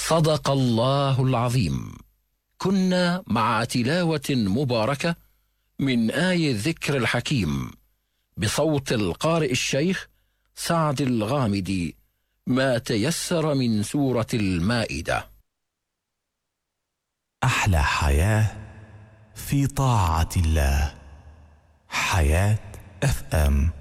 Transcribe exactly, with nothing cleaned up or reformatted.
صدق الله العظيم. كنا مع تلاوة مباركة من آية الذكر الحكيم بصوت القارئ الشيخ سعد الغامدي، ما تيسر من سورة المائدة. أحلى حياة في طاعة الله. حياة اف ام.